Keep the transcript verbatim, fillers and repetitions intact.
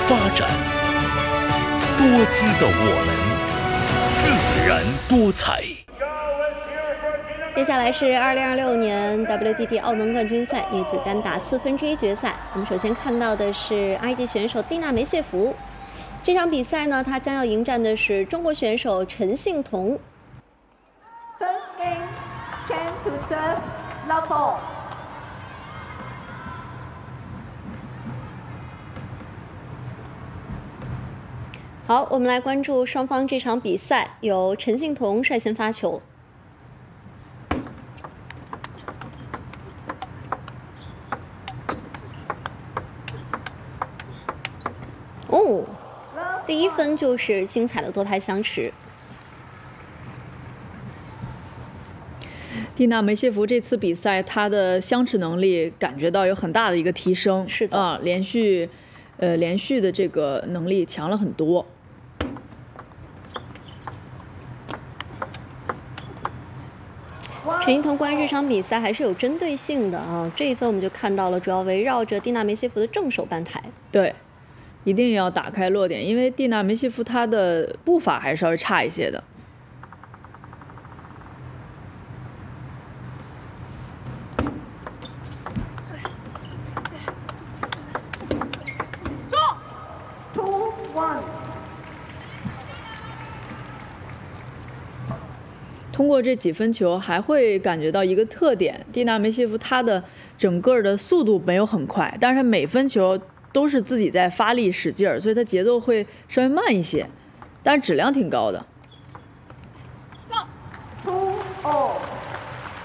发展，多姿的我们，自然多彩。 接下来是二零二六年 W T T 澳门冠军赛女子单打四分之一决赛。我们首先看到的是埃及选手蒂娜梅谢夫。这场比赛呢，她将要迎战的是中国选手陈幸同。 First game, Chen to serve, love ball. 好，我们来关注双方这场比赛，由陈幸同率先发球。哦，第一分就是精彩的多拍相持。 蒂娜梅谢夫这次比赛，她的相持能力感觉到有很大的一个提升， 是的啊，连续，呃，连续的这个能力强了很多。 陈幸同关于这场比赛还是有针对性的啊，这一分我们就看到了，主要围绕着蒂娜梅谢夫的正手半台。 对。一定要打开落点，因为蒂娜梅谢夫她的步伐还是稍微差一些的。 Two one。 通过这几分球，还会感觉到一个特点：蒂娜梅谢夫她的整个的速度没有很快，但是每分球都是自己在发力使劲儿，所以它节奏会稍微慢一些，但是质量挺高的。 Two all。